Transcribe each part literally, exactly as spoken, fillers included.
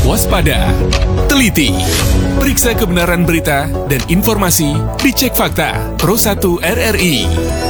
waspada, teliti, periksa kebenaran berita dan informasi di Cek Fakta Pro satu R R I.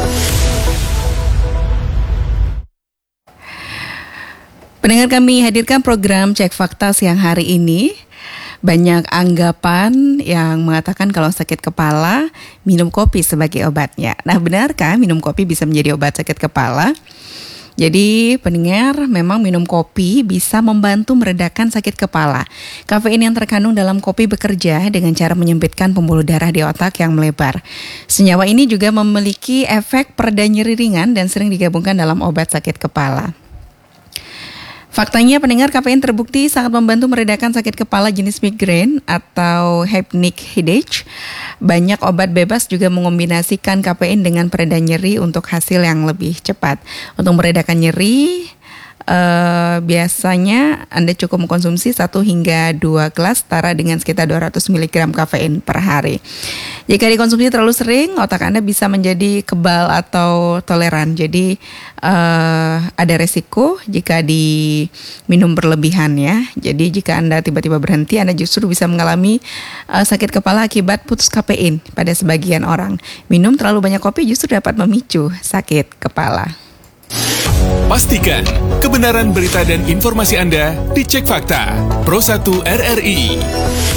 Pendengar, kami hadirkan program Cek Fakta siang hari ini. Banyak anggapan yang mengatakan kalau sakit kepala, minum kopi sebagai obatnya. Nah, benarkah minum kopi bisa menjadi obat sakit kepala? Jadi pendengar, memang minum kopi bisa membantu meredakan sakit kepala. Kafein yang terkandung dalam kopi bekerja dengan cara menyempitkan pembuluh darah di otak yang melebar. Senyawa ini juga memiliki efek pereda nyeri ringan dan sering digabungkan dalam obat sakit kepala. Faktanya pendengar, kafein terbukti sangat membantu meredakan sakit kepala jenis migrain atau hypnic headache. Banyak obat bebas juga mengombinasikan kafein dengan pereda nyeri untuk hasil yang lebih cepat. Untuk meredakan nyeri, eh, biasanya Anda cukup mengkonsumsi satu hingga dua gelas setara dengan sekitar dua ratus miligram kafein per hari. Jika dikonsumsi terlalu sering, otak Anda bisa menjadi kebal atau toleran. Jadi uh, ada resiko jika diminum berlebihan ya. Jadi jika Anda tiba-tiba berhenti, Anda justru bisa mengalami uh, sakit kepala akibat putus kafein pada sebagian orang. Minum terlalu banyak kopi justru dapat memicu sakit kepala. Pastikan kebenaran berita dan informasi Anda di Cek Fakta Pro satu R R I.